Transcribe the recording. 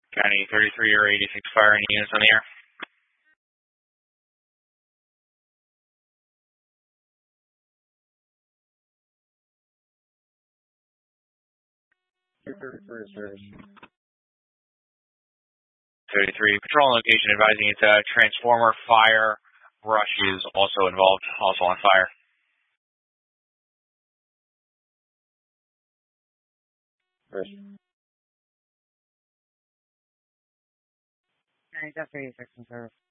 County 33 or 86 fire and units on the air. Patrol location advising it's a transformer fire. Brush is also involved, also on fire. Brush. 36 and service.